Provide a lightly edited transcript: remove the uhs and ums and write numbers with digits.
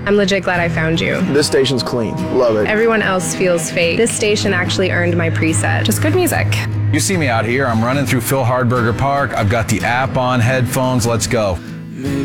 I'm legit glad I found you. This station's clean. Love it. Everyone else feels fake. This station actually earned my preset. Just good music. You see me out here, I'm running through Phil Hardberger Park. I've got the app on, headphones, let's go.